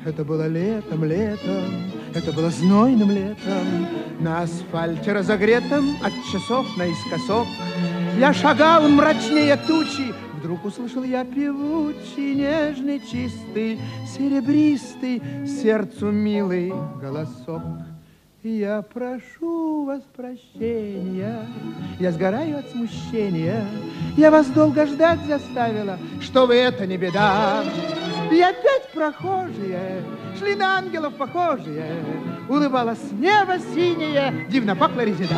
Это было летом, это было знойным летом. На асфальте разогретом от часов наискосок я шагал мрачнее тучи. Вдруг услышал я певучий, нежный, чистый, серебристый, сердцу милый голосок. Я прошу вас прощения, я сгораю от смущения, я вас долго ждать заставила, что вы, это не беда. И опять прохожие шли на ангелов похожие, улыбалось небо синее, дивно пахла резида.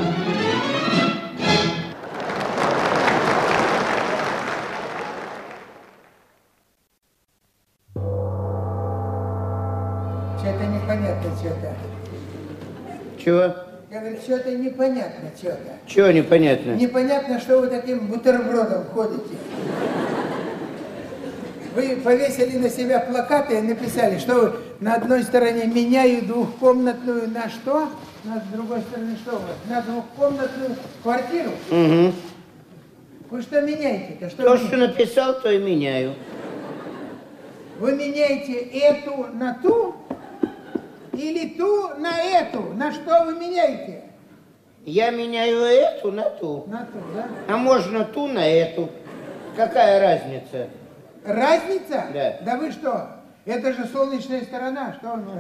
Что-то непонятно, что-то. Чего? Я говорю, что-то непонятно, что-то. Чего непонятно? Непонятно, что вы таким бутербродом ходите. Вы повесили на себя плакаты и написали, что вы на одной стороне меняю двухкомнатную на что? На другой стороне что вы? На двухкомнатную квартиру? Угу. Вы что меняете-то? То, что написал, то и меняю. Вы меняете эту на ту? Или ту на эту? На что вы меняете? Я меняю эту на ту. На ту, да? А можно ту на эту. Какая разница? Разница? Да. Да вы что? Это же солнечная сторона. Что он?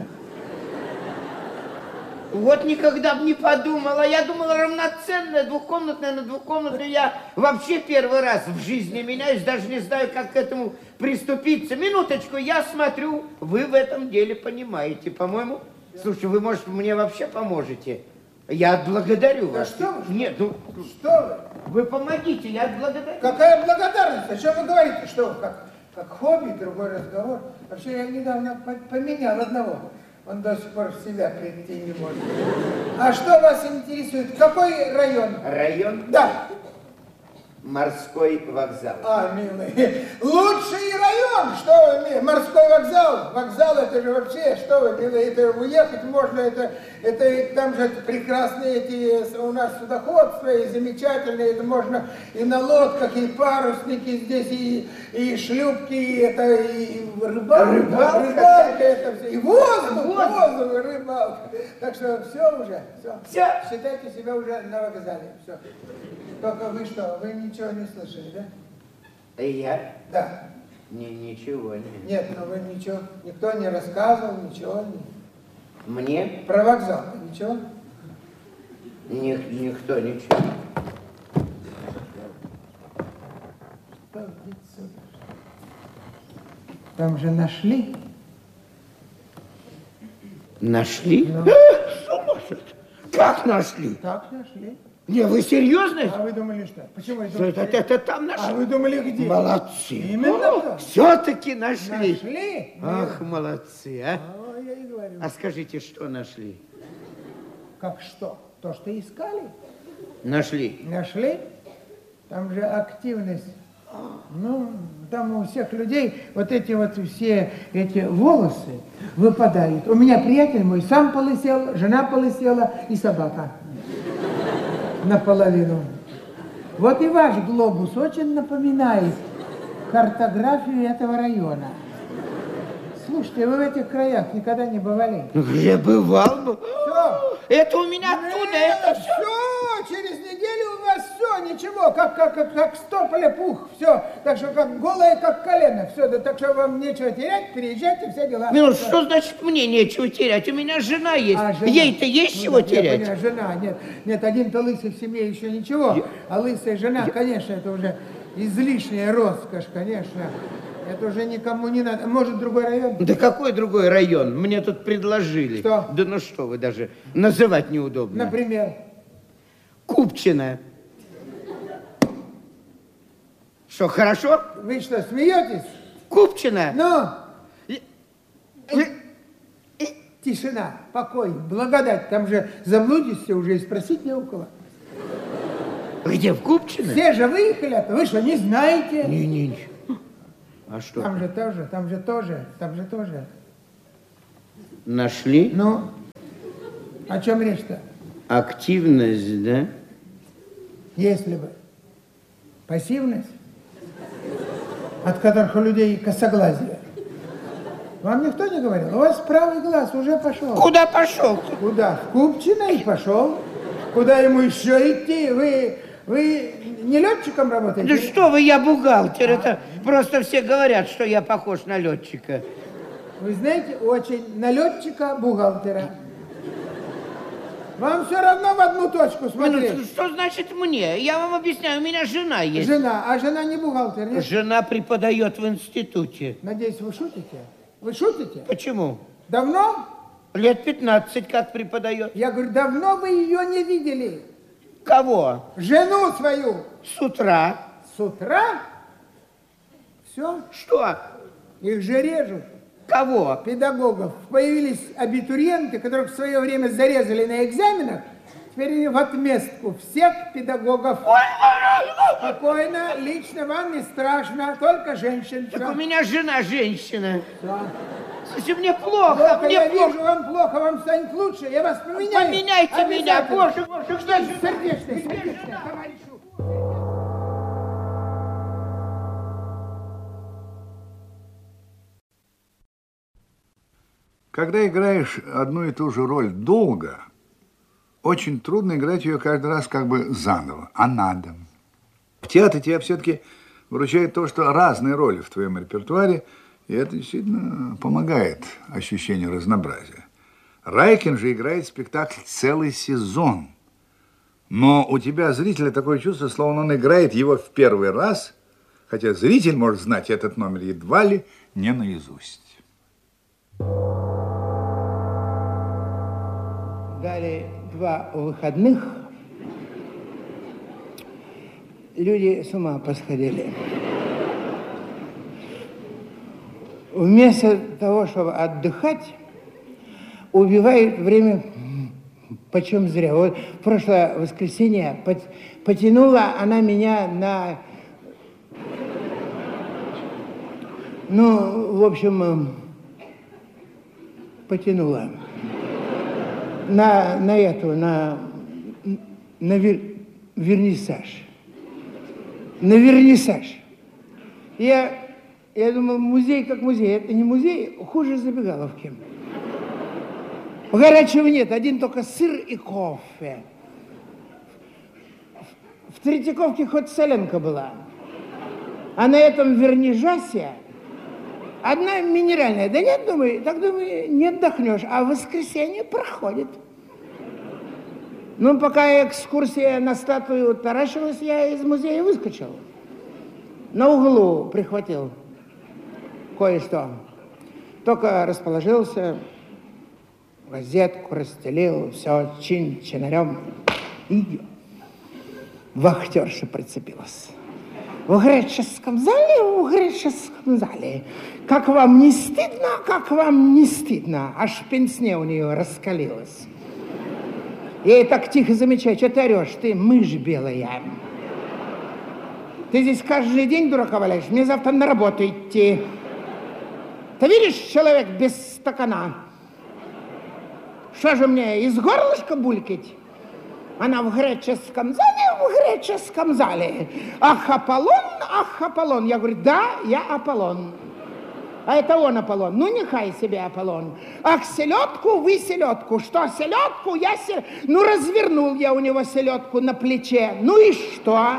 Вот никогда бы не подумала. Я думала, равноценная, двухкомнатная на двухкомнатную. Я вообще первый раз в жизни меняюсь, даже не знаю, как к этому приступиться. Минуточку, я смотрю, вы в этом деле понимаете, по-моему. Слушай, вы, может, мне вообще поможете? Я отблагодарю Да вас. что вы? Нет, ну... Что вы? Вы помогите, я отблагодарю. Какая благодарность? О чем вы говорите? Что, как хобби, другой разговор. Вообще, я недавно поменял одного. Он до сих пор в себя прийти не может. А что вас интересует? Какой район? Район? Да. Морской вокзал. А, милый, лучший район, что вы, морской вокзал. Вокзал, это же вообще, что вы, милый, это уехать можно, это там же прекрасные эти у нас судоходства и замечательные, это можно и на лодках, и парусники здесь, и шлюпки, и это, и рыбалка, это все, и воздух, рыбалка. Так что все уже, все. Считайте себя уже на вокзале, все. Только вы что, вы ничего не слышали, да? Я? Да. Ничего нет. Нет, но вы ничего, никто не рассказывал, ничего. Мне? Про вокзал, ничего? Никто ничего. Там же нашли. Нашли? Ну. Как нашли? Так нашли. Не, вы серьезно? А вы думали что? Почему вы думали? Это там нашли. А вы думали где? Молодцы. Именно так. Все-таки нашли. Нашли? Ах, молодцы, а. Я и говорю. А скажите, что нашли? Как что? То, что искали? Нашли. Нашли? Там же активность. Ну, там у всех людей вот эти вот все эти волосы выпадают. У меня приятель мой сам полысел, жена полысела и собака. Наполовину. Вот и ваш глобус очень напоминает картографию этого района. Слушайте, вы в этих краях никогда не бывали? Я бывал бы. Все. Это у меня оттуда, это все. Все, через неделю у вас все, ничего, как стополя пух, все. Так что как голое, как колено, все. Да, так что вам нечего терять, переезжайте, все дела. Ну, что значит мне нечего терять? У меня жена есть. А, жена. Ей-то есть Ну, чего да, терять? я понимаю, жена, нет, один-то лысый в семье еще ничего, а лысая жена, конечно, это уже излишняя роскошь, конечно. Это уже никому не надо. Может, другой район? Да какой другой район? Мне тут предложили. Что? Да ну что вы, даже называть неудобно. Например? Купчино. Что, хорошо? Вы что, смеетесь? Купчино. Ну? Тишина, покой, благодать. Там же заблудишься уже и спросить не у кого. Где, в Купчино? Все же выехали, а вы что, не знаете? Не. А что? Там же тоже. Нашли? Ну, о чем речь-то? Активность, да? Если бы. Пассивность, от которых у людей косоглазие. Вам никто не говорил? У вас правый глаз уже пошел. Куда пошел? Куда? В Купчино и пошел. Куда ему еще идти? Вы не летчиком работаете? Да что вы, я бухгалтер. Это просто все говорят, что я похож на летчика. Вы знаете, очень на летчика-бухгалтера. Вам все равно в одну точку смотреть. Ну, что значит мне? Я вам объясняю, у меня жена есть. Жена, а жена не бухгалтер, нет? Жена преподает в институте. Надеюсь, вы шутите? Вы шутите? Почему? Давно? Лет 15 как преподает. Я говорю, давно вы ее не видели? Кого? Жену свою. С утра. С утра? Все? Что? Их же режут. Кого? Педагогов. Появились абитуриенты, которых в свое время зарезали на экзаменах. Теперь они в отместку всех педагогов. Спокойно, лично вам не страшно, только женщин. Так Всё. у меня жена женщина. Всё. Слушай, мне плохо, Плохо, мне я плохо. вижу, вам плохо, вам станет лучше, я вас поменяю. Поменяйте меня, Обязательно. боже, боже, что же... Сердечный, товарищу. Когда играешь одну и ту же роль долго, очень трудно играть ее каждый раз как бы заново, а надо. В театре тебя все-таки выручает то, что разные роли в твоем репертуаре, и это действительно помогает ощущению разнообразия. Райкин же играет спектакль целый сезон, но у тебя зрителя такое чувство, словно он играет его в первый раз, хотя зритель может знать этот номер едва ли не наизусть. Дали 2 выходных. Люди с ума посходили. Вместо того, чтобы отдыхать, убивают время почем зря. Вот в прошлое воскресенье потянула она меня на... Ну, в общем, потянула. На вернисаж. На вернисаж. Я думал, музей как музей. Это не музей, хуже забегаловки. Горячего нет, один только сыр и кофе. В Третьяковке хоть соленка была. А на этом вернижасе одна минеральная. Да нет, думаю, не отдохнешь. А в воскресенье проходит. Ну, пока экскурсия на статую таращилась, я из музея выскочил. На углу прихватил кое-что. Только расположился, газетку расстелил, все чин-чинарем. И вахтерша прицепилась. В греческом зале. Как вам не стыдно? Аж пенсне у нее раскалилась. Я ей так тихо замечаю, что ты орешь, ты мышь белая. Ты здесь каждый день дурака валяешь, мне завтра на работу идти. Ты видишь, человек без стакана? Что же мне, из горлышка булькать? Она в греческом зале. Ах, Аполлон. Я говорю, да, я Аполлон. А это он Аполлон. Ну, нехай себе Аполлон. Ах, селедку, вы селедку. Что, селедку? Ну, развернул я у него селедку на плече. Ну и что?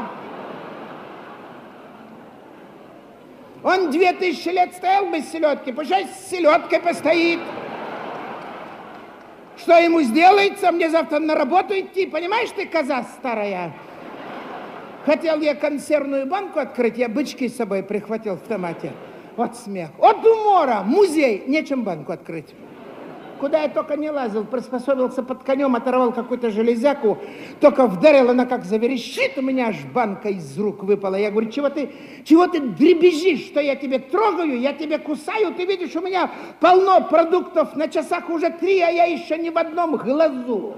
Он 2000 лет стоял без селедки. Пусть с селедкой постоит. Что ему сделается? Мне завтра на работу идти. Понимаешь ты, коза старая? Хотел я консервную банку открыть, я бычки с собой прихватил в томате. Вот смех. От умора. Музей. Нечем банку открыть. Куда я только не лазил, приспособился под конем, оторвал какую-то железяку, только вдарил, она как заверещит, у меня аж банка из рук выпала. Я говорю, чего ты дребезжишь, что я тебе трогаю, я тебе кусаю, ты видишь, у меня полно продуктов, на часах уже 3, а я еще ни в одном глазу.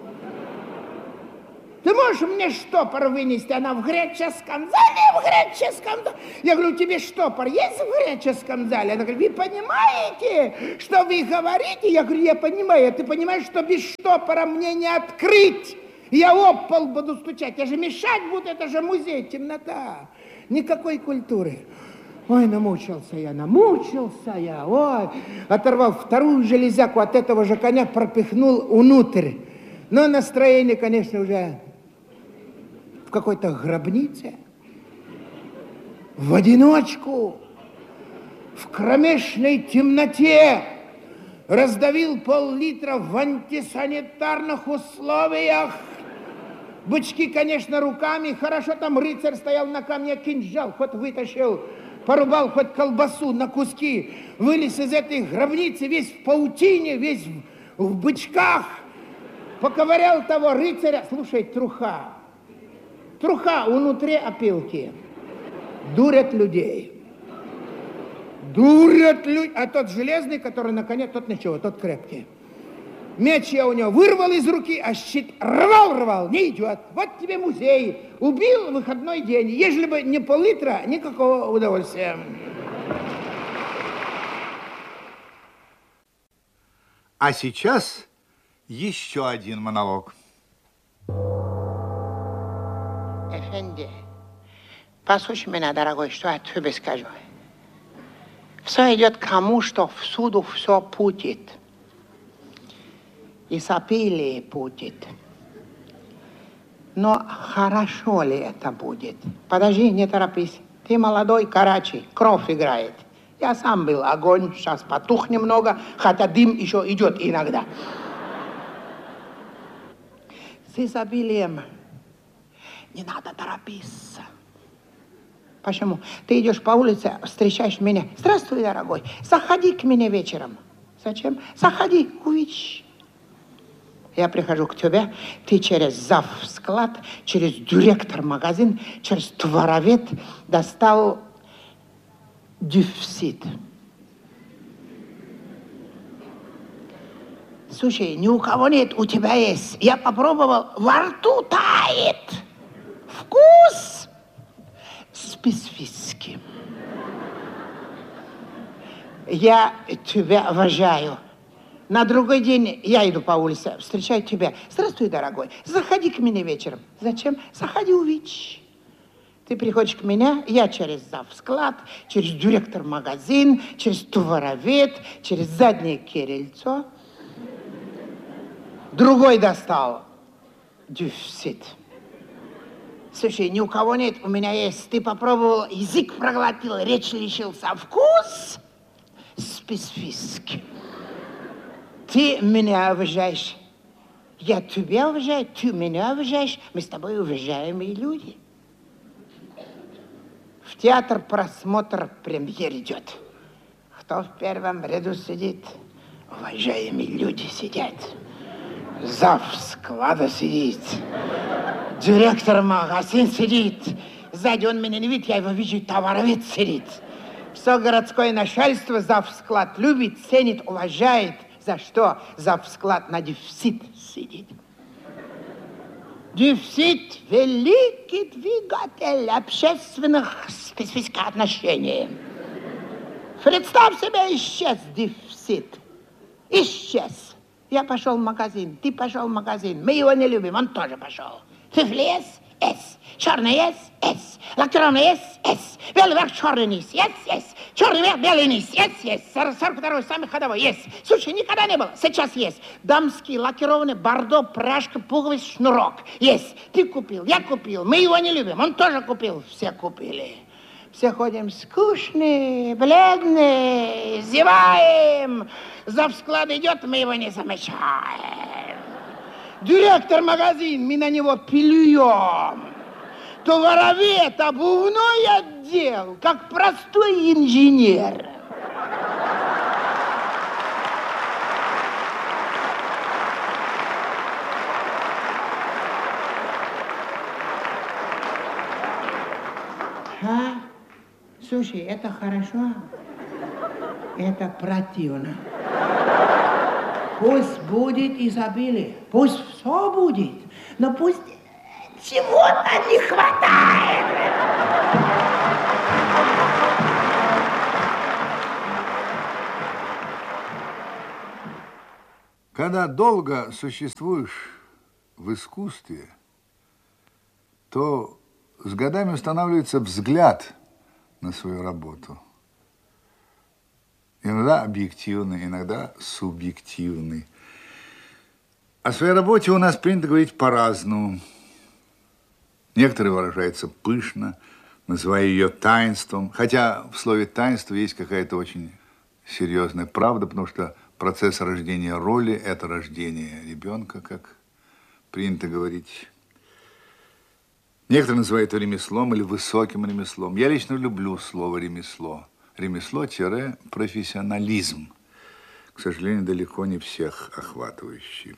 Ты можешь мне штопор вынести? Она в греческом зале. Я говорю, у тебя штопор есть в греческом зале? Она говорит, вы понимаете, что вы говорите? Я говорю, я понимаю. А ты понимаешь, что без штопора мне не открыть? Я об пол буду стучать. Я же мешать буду, это же музей, темнота. Никакой культуры. Ой, намучился я, ой. Оторвав вторую железяку от этого же коня, пропихнул внутрь. Но настроение, конечно, уже в какой-то гробнице. В одиночку, в кромешной темноте раздавил пол-литра в антисанитарных условиях. Бычки, конечно, руками. Хорошо, там рыцарь стоял на камне, кинжал хоть вытащил. Порубал хоть колбасу на куски, вылез из этой гробницы, весь в паутине, весь в бычках, поковырял того рыцаря. Слушай, труха внутри опилки, дурят людей. А тот железный, который на коне, тот ничего, тот крепкий. Меч я у него вырвал из руки, а щит рвал, не идет. Вот тебе музей. Убил в выходной день. Ежели бы не пол-литра, никакого удовольствия. А сейчас еще один монолог. Эфенди, послушай меня, дорогой, что я тебе скажу. Все идет к тому, что всюду все путит. И сопили путит. Но хорошо ли это будет? Подожди, не торопись. Ты молодой, карачи, кровь играет. Я сам был огонь, сейчас потух немного, хотя дым еще идет иногда. С изобилием не надо торопиться. Почему? Ты идешь по улице, встречаешь меня. Здравствуй, дорогой, заходи к мне вечером. Зачем? Заходи, увидишь. Я прихожу к тебе, ты через завсклад, через директор магазин, через товаровед достал дефицит. Слушай, ни у кого нет, у тебя есть. Я попробовал, во рту тает. Вкус специфический. Я тебя уважаю. На другой день я иду по улице, встречаю тебя. Здравствуй, дорогой, заходи к мне вечером. Зачем? Заходи, увидишь. Ты приходишь к меня, я через завсклад, через директор магазин, через товаровед, через заднее крыльцо. Другой достал дефицит. Слушай, ни у кого нет, у меня есть. Ты попробовал, язык проглотил, речь лишился. Вкус специфический. Ты меня уважаешь, я тебя уважаю, ты меня уважаешь, мы с тобой уважаемые люди. В театр просмотр премьер идет. Кто в первом ряду сидит? Уважаемые люди сидят. Зав склада сидит. Директор магазин сидит. Сзади он меня не видит, я его вижу, товаровед сидит. Все городское начальство зав склад любит, ценит, уважает. За что завсклад на дефицит сидит? Дефицит – великий двигатель общественных специфических отношений. Представь себе, исчез дефицит. Исчез. Я пошел в магазин, ты пошел в магазин. Мы его не любим, он тоже пошел. Фифли есть? Есть. Черный есть? Есть. Лакированный есть? Есть. Белый верх, черный низ? Есть. Черный верх, белый низ? Есть. 42-й, самый ходовой? Есть. Слушай, никогда не было, сейчас есть. Дамский лакированный бордо, пряжка, пуговиц, шнурок? Есть. Ты купил, я купил, мы его не любим, он тоже купил, все купили. Все ходим скучные, бледные, зеваем. Завсклад идет, мы его не замечаем. Директор магазин, мы на него плюем. Товаровед, обувной отдел, как простой инженер. А? Слушай, это хорошо, это противно. Пусть будет изобилие, пусть все будет, но пусть чего-то не хватает. Когда долго существуешь в искусстве, то с годами устанавливается взгляд на свою работу. Иногда объективный, иногда субъективный. О своей работе у нас принято говорить по-разному. Некоторые выражаются пышно, называя ее таинством. Хотя в слове таинство есть какая-то очень серьезная правда, потому что процесс рождения роли – это рождение ребенка, как принято говорить. Некоторые называют это ремеслом или высоким ремеслом. Я лично люблю слово «ремесло». Ремесло-профессионализм. К сожалению, далеко не всех охватывающий.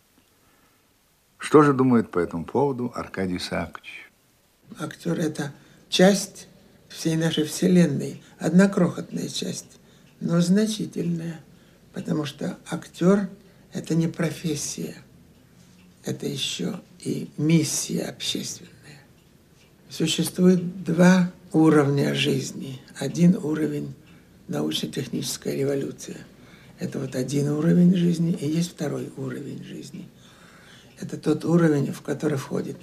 Что же думает по этому поводу Аркадий Исаакович? Актер – это часть всей нашей вселенной. Одна крохотная часть, но значительная. Потому что актер – это не профессия. Это еще и миссия общественная. Существует два уровня жизни. Один уровень – научно-техническая революция. Это вот один уровень жизни, и есть второй уровень жизни. Это тот уровень, в который входит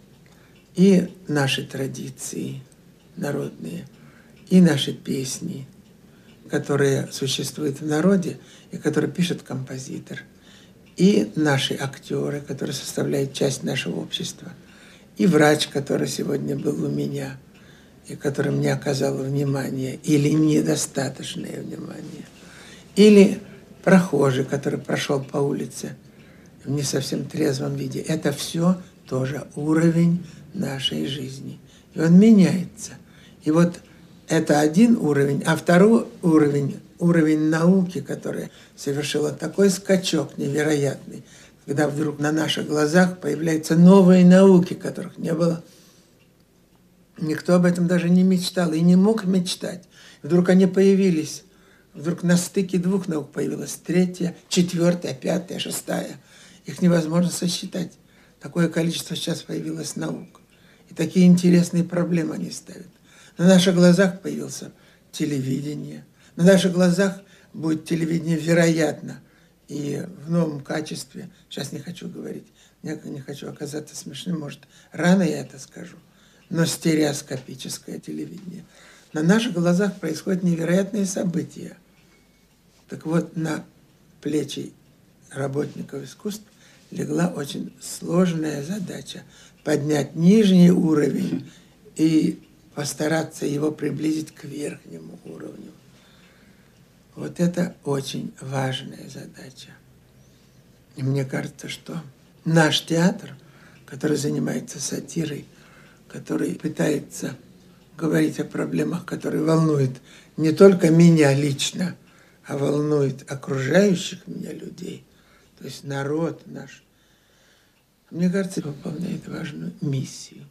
и наши традиции народные, и наши песни, которые существуют в народе, и которые пишет композитор, и наши актеры, которые составляют часть нашего общества, и врач, который сегодня был у меня, и который мне оказал внимание, или недостаточное внимание, или прохожий, который прошел по улице в не совсем трезвом виде. Это все тоже уровень нашей жизни. И он меняется. И вот это один уровень, а второй уровень, уровень науки, которая совершила такой скачок невероятный, когда вдруг на наших глазах появляются новые науки, которых не было. Никто об этом даже не мечтал и не мог мечтать. Вдруг они появились. Вдруг на стыке двух наук появилась третья, четвертая, пятая, шестая. Их невозможно сосчитать. Такое количество сейчас появилось наук. И такие интересные проблемы они ставят. На наших глазах появился телевидение. На наших глазах будет телевидение, вероятно, и в новом качестве. Сейчас не хочу говорить, не хочу оказаться смешным, может, рано я это скажу. Но стереоскопическое телевидение. На наших глазах происходят невероятные события. Так вот, на плечи работников искусств легла очень сложная задача – поднять нижний уровень и постараться его приблизить к верхнему уровню. Вот это очень важная задача. И мне кажется, что наш театр, который занимается сатирой, который пытается говорить о проблемах, которые волнуют не только меня лично, а волнуют окружающих меня людей, то есть народ наш, мне кажется, выполняет важную миссию.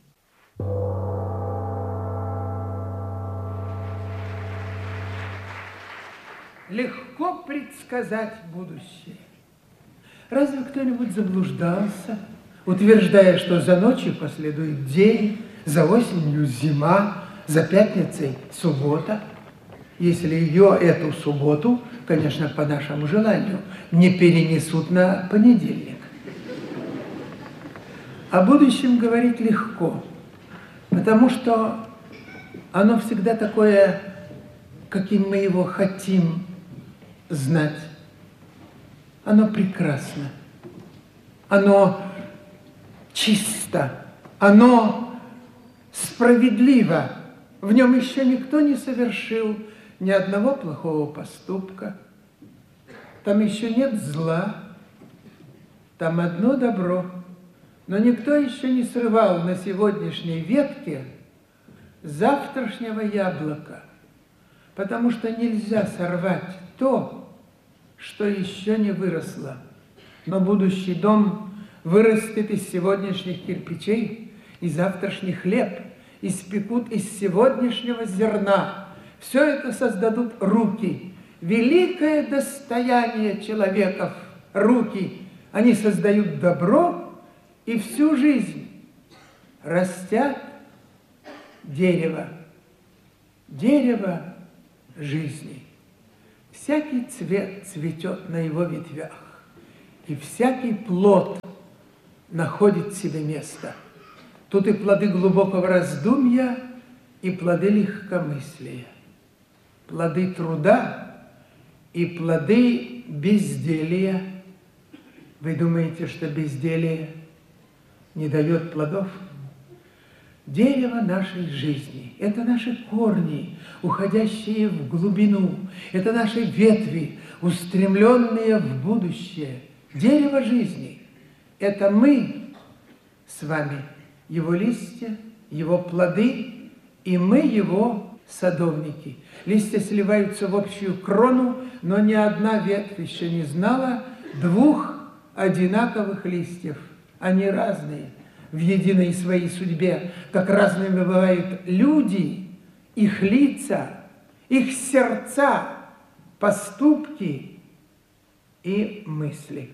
Легко предсказать будущее. Разве кто-нибудь заблуждался, утверждая, что за ночью последует день, за осенью зима, за пятницей суббота? Если ее, эту субботу, конечно, по нашему желанию, не перенесут на понедельник. О будущем говорить легко, потому что оно всегда такое, каким мы его хотим знать. Оно прекрасно, оно чисто, оно справедливо. В нем еще никто не совершил ни одного плохого поступка. Там еще нет зла, там одно добро. Но никто еще не срывал на сегодняшней ветке завтрашнего яблока, потому что нельзя сорвать то, что еще не выросло. Но будущий дом вырастет из сегодняшних кирпичей, и завтрашний хлеб испекут из сегодняшнего зерна. Все это создадут руки. Великое достояние человеков – руки. Они создают добро, и всю жизнь растят дерево. Дерево жизни. Всякий цвет цветет на его ветвях, и всякий плод находит себе место. Тут и плоды глубокого раздумья, и плоды легкомыслия, плоды труда и плоды безделия. Вы думаете, что безделие не дает плодов? Дерево нашей жизни – это наши корни, уходящие в глубину, это наши ветви, устремленные в будущее. Дерево жизни – это мы с вами, его листья, его плоды, и мы его садовники. Листья сливаются в общую крону, но ни одна ветвь еще не знала двух одинаковых листьев. Они разные в единой своей судьбе, как разными бывают люди, их лица, их сердца, поступки и мысли.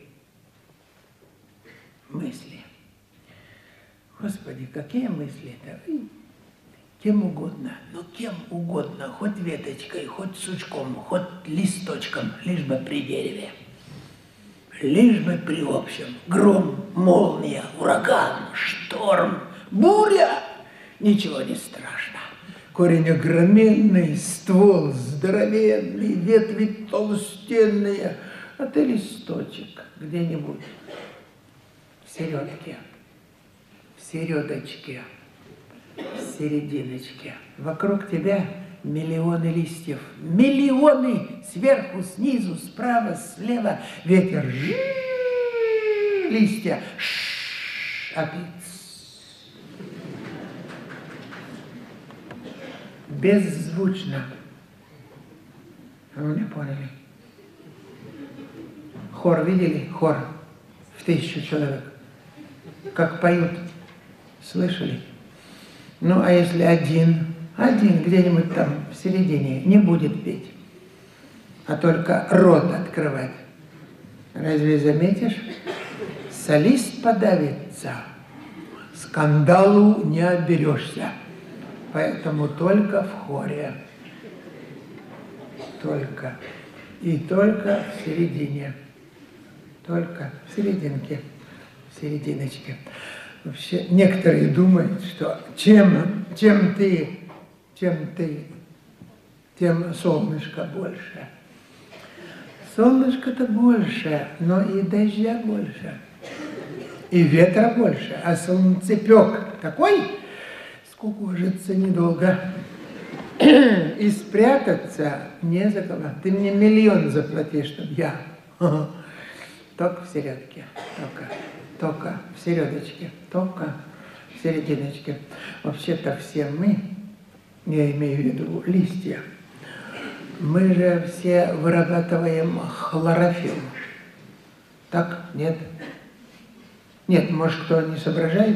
Мысли. Господи, какие мысли-то? Кем угодно, но кем угодно, хоть веточкой, хоть сучком, хоть листочком, лишь бы при дереве. Лишь бы при общем. Гром, молния, ураган, шторм, буря. Ничего не страшно. Корень огроменный, ствол здоровенный, ветви толстенные. А ты листочек где-нибудь в середке, в середочке, в серединочке. Вокруг тебя миллионы листьев. Миллионы! Сверху, снизу, справа, слева. Ветер. Листья. Опять. Беззвучно. Вы меня поняли? Хор видели? Хор в 1000 человек. Как поют. Слышали? Ну, а если один где-нибудь там в середине не будет петь, а только рот открывать, разве заметишь? Солист подавится, скандалу не оберешься, поэтому только в хоре, только и только в середине, только в серединке, в серединочке. Вообще, некоторые думают, что чем ты, тем солнышко больше. Солнышко-то больше, но и дождя больше, и ветра больше, а солнцепек такой, скукожится недолго. И спрятаться не за кого. Ты мне 1 000 000 заплати, чтобы я. Только в середке, только в середочке, только в серединочке. Вообще-то все мы, я имею в виду листья, мы же все вырабатываем хлорофилл. Так? Нет? Нет, может, кто не соображает?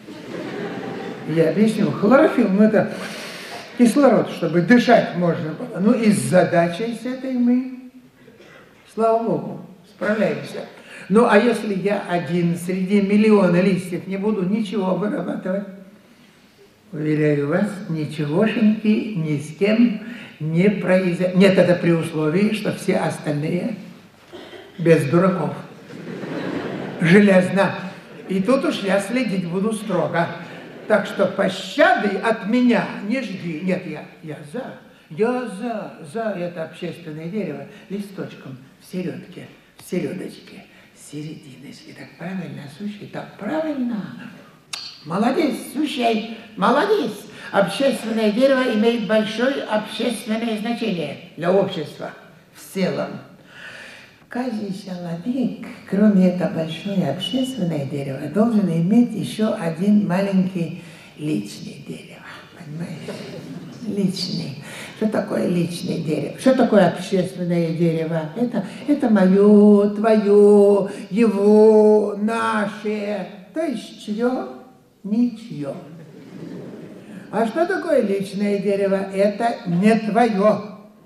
Я объясню. Хлорофилл, ну это кислород, чтобы дышать можно было. Ну и с задачей с этой мы, слава Богу, справляемся. Ну, а если я один среди миллиона листьев не буду ничего вырабатывать, уверяю вас, ничегошеньки ни с кем не произойдет. Нет, это при условии, что все остальные без дураков. Железно. И тут уж я следить буду строго. Так что пощады от меня не жди. Нет, я за это общественное дерево листочком в середке, в середочке. Серединочки. Так правильно, слушай, так правильно. Молодец, слушай, молодец. Общественное дерево имеет большое общественное значение для общества в целом. Каждый человек, кроме этого большое общественное дерево, должен иметь еще один маленький личный дерево. Понимаете? Личный. Что такое личное дерево? Что такое общественное дерево? Это мое, твое, его, наше. То есть чье? Ничье. А что такое личное дерево? Это не твое,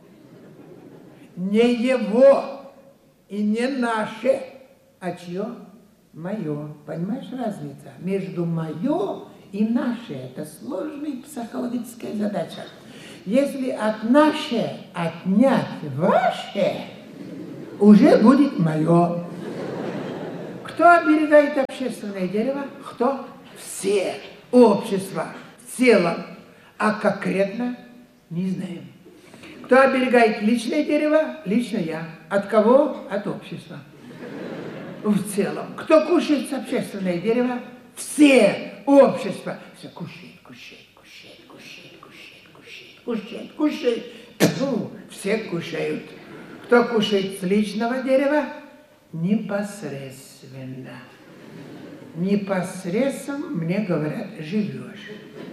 не его и не наше, а чье? Мое. Понимаешь, разница? Между мое и наше. Это сложная психологическая задача. Если от наше отнять ваше, уже будет мое. Кто оберегает общественное дерево? Кто? Все. Общество в целом. а конкретно не знаем. Кто оберегает личное дерево? Лично я. От кого? От общества. В целом. Кто кушает общественное дерево? Все. Общество. Все кушает, кушает, кушает, кушает, кушает, кушает, кушает, кушает. Фу, все кушают. Кто кушает с личного дерева? Непосредственно. Непосредственно, мне говорят, живешь.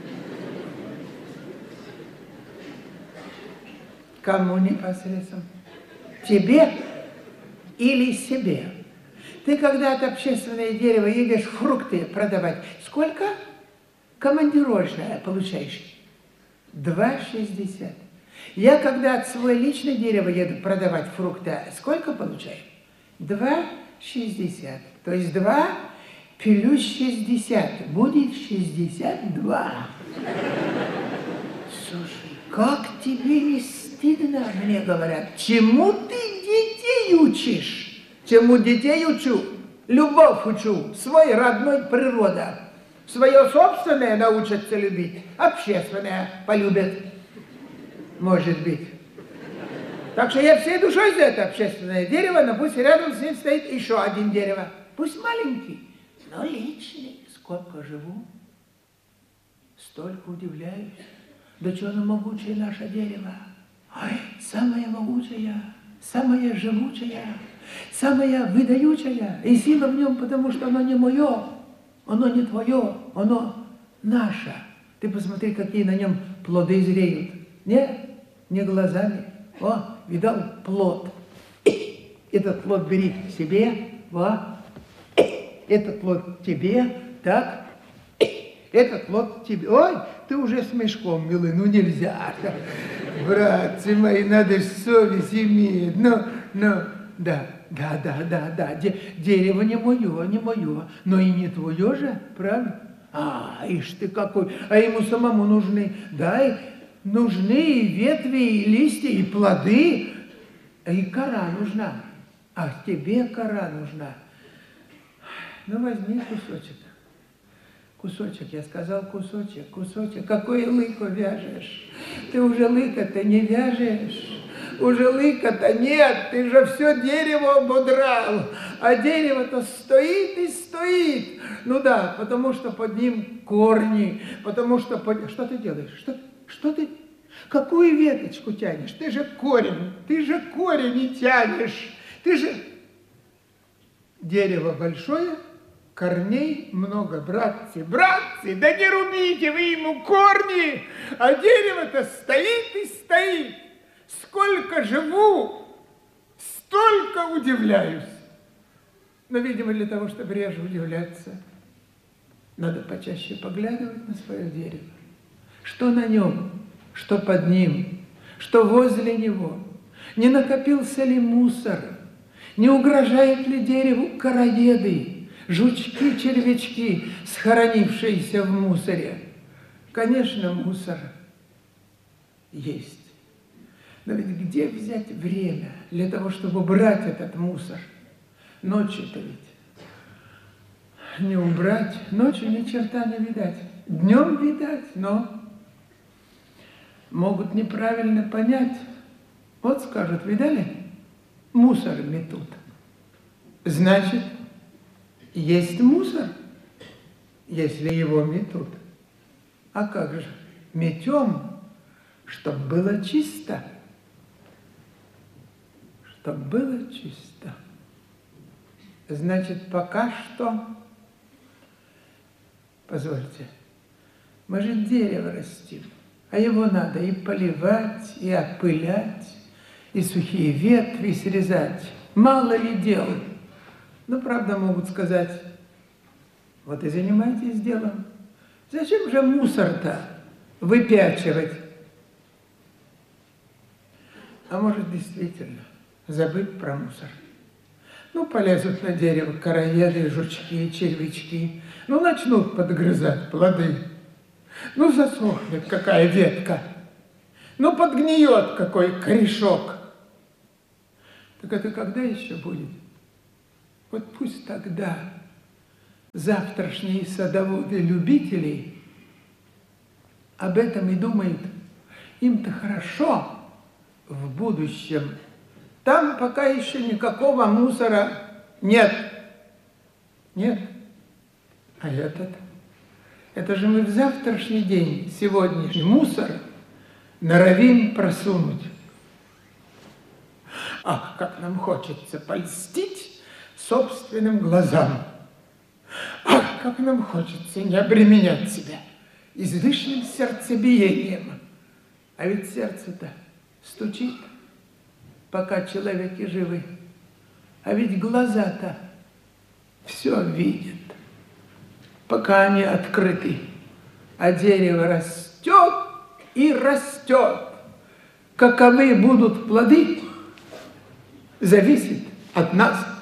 Кому непосредственно? Тебе или себе? Ты когда от общественного дерева едешь фрукты продавать, сколько командировочное получаешь? 2,60. Я когда от своего личного дерева еду продавать фрукты, сколько получаю? 2,60. То есть 2 плюс 60 будет 62. Слушай, как тебе не стыдно, мне говорят, чему ты детей учишь? Чему детей учу? Любовь учу, свой родной природа. Свое собственное научатся любить, общественное полюбят. Может быть. Так что я всей душой за это общественное дерево, но пусть рядом с ним стоит еще один дерево. Пусть маленький, но личный. Сколько живу, столько удивляюсь. Да что оно могучее наше дерево. Ой, самое могучее, самое живучее, самое выдающее. И сила в нем, потому что оно не мое, оно не твое, оно наше. Ты посмотри, какие на нем плоды зреют. Нет, не глазами. О, видал плод. Этот плод бери себе, во. Этот плод тебе, так. Этот плод тебе. Ой, ты уже с мешком, милый, ну нельзя. Братцы мои, надо же совесть иметь. Да. Дерево не мое, но и не твое же, правильно? Ишь ты какой, а ему самому нужны, да, нужны и ветви, и листья, и плоды, и кора нужна, а тебе кора нужна. Ну, возьми кусочек. Кусочек, я сказал кусочек. Какое лыко вяжешь? Ты уже лыко-то не вяжешь. Уже лыка-то нет, ты же все дерево ободрал. А дерево-то стоит и стоит. Ну да, потому что под ним корни, потому что под... Что ты делаешь? Что ты? Какую веточку тянешь? Ты же корень и тянешь. Ты же... Дерево большое, корней много, братцы, да не рубите вы ему корни, а дерево-то стоит и стоит. Сколько живу, столько удивляюсь. Но, видимо, для того, чтобы реже удивляться, надо почаще поглядывать на свое дерево. Что на нем, что под ним, что возле него. Не накопился ли мусор? Не угрожают ли дереву короеды, жучки, червячки, схоронившиеся в мусоре? Конечно, мусор есть. Но ведь где взять время для того, чтобы убрать этот мусор? Ночью-то ведь не убрать, ночью ни черта не видать. Днем видать, но могут неправильно понять. Вот скажут, видали? Мусор метут. Значит, есть мусор, если его метут. А как же? Метем, чтобы было чисто. Чтобы было чисто. Значит, пока что... Позвольте, мы же дерево растим, а его надо и поливать, и опылять, и сухие ветви срезать. Мало ли дел. Ну, правда, могут сказать, вот и занимайтесь делом. Зачем же мусор-то выпячивать? А может, действительно, забыть про мусор. Ну, полезут на дерево короеды, жучки, червячки. Ну, начнут подгрызать плоды. Ну, засохнет какая ветка. Ну, подгниет какой корешок. Так это когда еще будет? Вот пусть тогда завтрашние садоводы-любители об этом и думают. Им-то хорошо в будущем. Там пока еще никакого мусора нет. Нет. А это же мы в завтрашний день, сегодняшний мусор норовим просунуть. Ах, как нам хочется польстить собственным глазам. Ах, как нам хочется не обременять себя излишним сердцебиением. А ведь сердце-то стучит, пока человеки живы. А ведь глаза-то все видят, пока они открыты. А дерево растет и растет. Каковы будут плоды, зависит от нас.